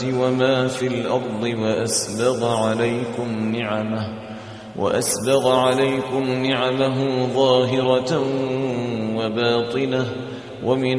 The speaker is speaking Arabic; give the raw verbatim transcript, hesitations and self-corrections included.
وما في الأرض وأسبغ عليكم نعمه وأسبغ عليكم نعمه ظاهرة وباطنة ومن